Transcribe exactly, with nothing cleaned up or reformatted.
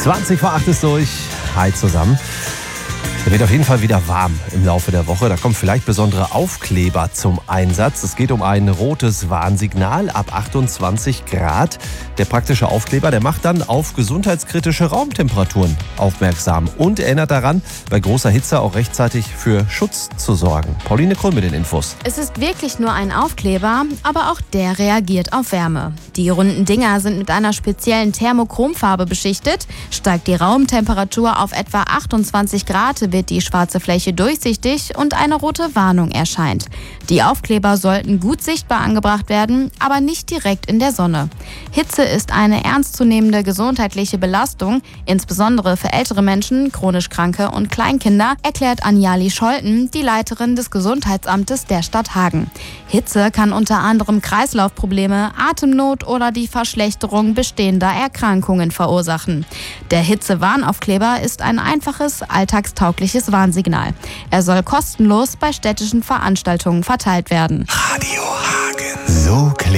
zwanzig vor acht ist durch. Hi zusammen. Es wird auf jeden Fall wieder warm im Laufe der Woche. Da kommen vielleicht besondere Aufkleber zum Einsatz. Es geht um ein rotes Warnsignal ab achtundzwanzig Grad. Der praktische Aufkleber, der macht dann auf gesundheitskritische Raumtemperaturen aufmerksam und erinnert daran, bei großer Hitze auch rechtzeitig für Schutz zu sorgen. Pauline Krull mit den Infos. Es ist wirklich nur ein Aufkleber, aber auch der reagiert auf Wärme. Die runden Dinger sind mit einer speziellen Thermochromfarbe beschichtet. Steigt die Raumtemperatur auf etwa achtundzwanzig Grad, wird die schwarze Fläche durchsichtig und eine rote Warnung erscheint. Die Aufkleber sollten gut sichtbar angebracht werden, aber nicht direkt in der Sonne. Hitze ist eine ernstzunehmende gesundheitliche Belastung, insbesondere für ältere Menschen, chronisch Kranke und Kleinkinder, erklärt Anjali Scholten, die Leiterin des Gesundheitsamtes der Stadt Hagen. Hitze kann unter anderem Kreislaufprobleme, Atemnot oder die Verschlechterung bestehender Erkrankungen verursachen. Der Hitzewarnaufkleber ist ein einfaches, alltagstaugliches Warnsignal. Er soll kostenlos bei städtischen Veranstaltungen verteilt werden. Radio Hagen. So klingt